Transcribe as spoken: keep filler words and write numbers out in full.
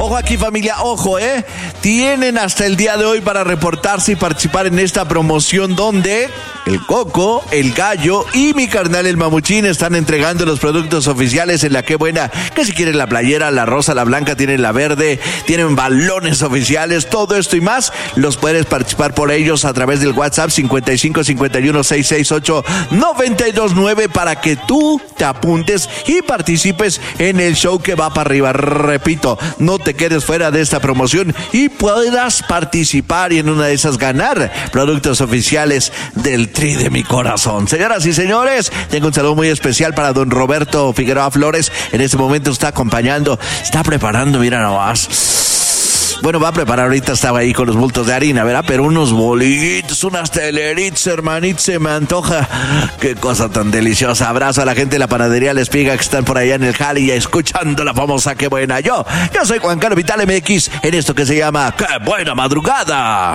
Ojo aquí, familia, ojo, ¿eh? Tienen hasta el día de hoy para reportarse y participar en esta promoción donde el Coco, el Gallo y mi carnal el Mamuchín están entregando los productos oficiales en la Qué Buena. Que si quieren la playera, la rosa, la blanca, tienen la verde, tienen balones oficiales, todo esto y más, los puedes participar por ellos a través del WhatsApp cincuenta y cinco cincuenta y uno sesenta y seis ocho noventa y dos nueve para que tú te apuntes y participes en el show que va para arriba. Repito, no te quedes fuera de esta promoción y puedas participar y en una de esas ganar productos oficiales del Tri de mi corazón. Señoras y señores, tengo un saludo muy especial para don Roberto Figueroa Flores. En este momento está acompañando, está preparando, mira nomás. Bueno, va a preparar ahorita, estaba ahí con los bultos de harina, ¿verdad? Pero unos bolitos, unas teleritas, hermanitos, se me antoja. Qué cosa tan deliciosa. Abrazo a la gente de la panadería La Espiga que están por allá en el Jali escuchando la famosa Qué Buena. Yo, yo soy Juan Carlos Vital M X en esto que se llama Qué Buena Madrugada.